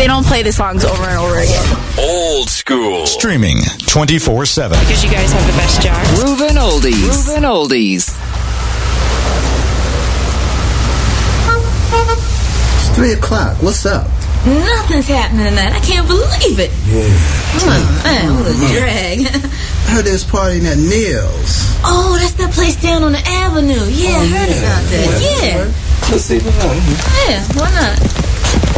they don't play the songs over and over again. Old school. Streaming 24/7. Because you guys have the best jars. Proven oldies. Proven oldies. It's 3 o'clock. What's up? Nothing's happening tonight. I can't believe it. Yeah. Oh, man, what a drag. I heard there's partying at Neil's. Oh, that's that place down on the avenue. Yeah, I heard about that. Yeah. Let's see. Yeah, why not?